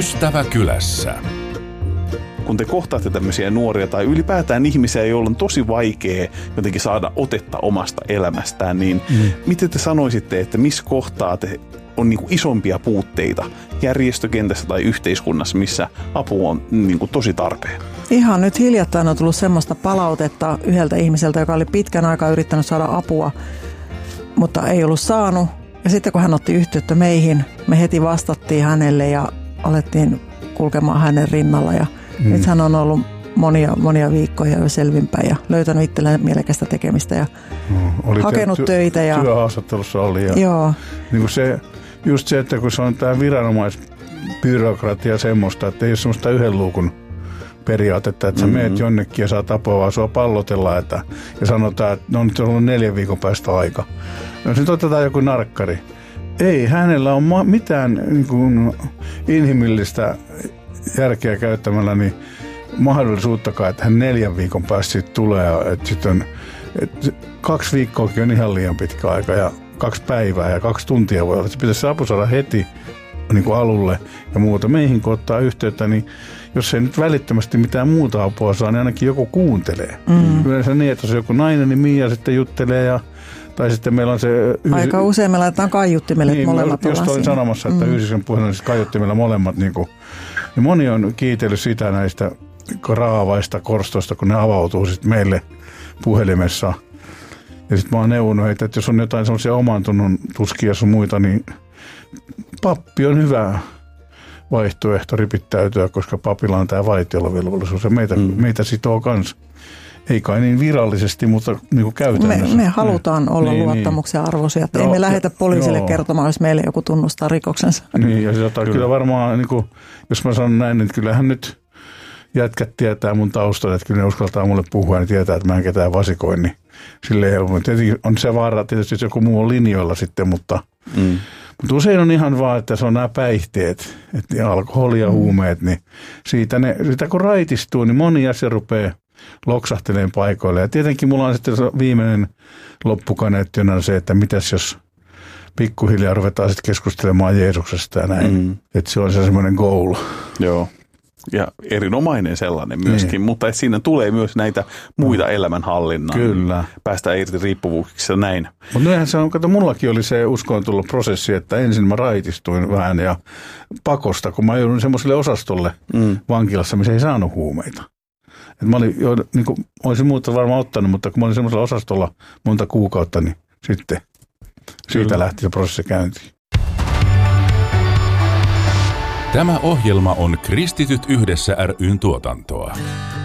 Ystävä kylässä. Kun te kohtaatte tämmöisiä nuoria tai ylipäätään ihmisiä, joilla on tosi vaikea jotenkin saada otetta omasta elämästään, niin miten te sanoisitte, että missä kohtaa on niin kuin isompia puutteita järjestökentässä tai yhteiskunnassa, missä apu on niin kuin tosi tarpeen? Ihan nyt hiljattain on tullut semmoista palautetta yhdeltä ihmiseltä, joka oli pitkän aikaa yrittänyt saada apua, mutta ei ollut saanut. Ja sitten kun hän otti yhteyttä meihin, me heti vastattiin hänelle ja alettiin kulkemaan hänen rinnalla. Ja nyt hän on ollut monia viikkoja jo selvinpäin ja löytänyt itselleen mielekästä tekemistä ja hakenut töitä. Ja työhaastattelussa oli. Ja joo. Niin just se, että kun se on tämä viranomaisbyrokratia semmoista, että ei ole semmoista yhden luukun periaatetta, että sä meet jonnekin ja saat apua, vaan sua pallotellaan ja sanotaan, että no nyt on ollut 4 viikon päästä aika. No sitten otetaan joku narkkari. Ei hänellä ole mitään niin kuin inhimillistä järkeä käyttämällä niin mahdollisuuttakaan, että hän 4 viikon päästä siitä tulee. Että sit on, 2 viikkoakin on ihan liian pitkä aika ja 2 päivää ja 2 tuntia voi olla. Se pitäisi apu saada heti niin kuin alulle ja muuta. Meihin kun ottaa yhteyttä, niin jos ei nyt välittömästi mitään muuta apua saa, niin ainakin joku kuuntelee. Yleensä niin, että jos joku nainen, niin Mia sitten juttelee tai sitten meillä on se... Aika usein me laitetaan kaiuttimelle, että molemmat ollaan siinä. Just olin sanomassa, että yhdistyksen puheenjohtajalla kaiuttimella molemmat. Niin moni on kiitellyt sitä näistä raavaista korstoista, kun ne avautuu sitten meille puhelimessa. Ja sitten mä oon neuvonut heitä, että jos on jotain semmoisia oman tunnon tuskia sun muita, niin pappi on hyvä vaihtoehto ripittäytyä, koska papilla on tämä vaitiolovelvollisuus ja meitä sitoo kanssa. Ei kai niin virallisesti, mutta niin kuin käytännössä. Me halutaan olla luottamuksen arvoisia. Ei me lähetä poliisille kertomaan, jos meille joku tunnustaa rikoksensa. Niin, ja kyllä varmaan, niin kuin, jos mä sanon näin, niin kyllähän nyt jätkät tietää mun taustan, että kyllä ne uskaltaa mulle puhua ja tietää, että mä en ketään vasikoin. Niin silleen helpommin. Tietenkin on se vaara, tietysti jos joku muu on linjoilla sitten, mutta usein on ihan vaan, että se on nämä päihteet, että alkoholi ja huumeet, niin siitä kun raitistuu, niin moni asia rupeaa loksahteleen paikoille. Ja tietenkin mulla on sitten viimeinen loppukaneettina se, että mitäs jos pikkuhiljaa ruvetaan sitten keskustelemaan Jeesuksesta ja näin. Että se on semmoinen goal. Joo. Ja erinomainen sellainen myöskin, mutta siinä tulee myös näitä muita elämänhallinnan. Kyllä. Päästään irti riippuvuuksissa näin. Mutta näinhän se on, kato, mullakin oli se uskoon tullut prosessi, että ensin mä raitistuin vähän ja pakosta, kun mä joudun semmoiselle osastolle vankilassa, missä ei saanut huumeita. Et mä olin jo, niin kuin, olisin muuta varmaan ottanut, mutta kun mä olin semmoisella osastolla monta kuukautta, niin sitten siitä lähti se prosessi käyntiin. Tämä ohjelma on Kristityt yhdessä ry:n tuotantoa.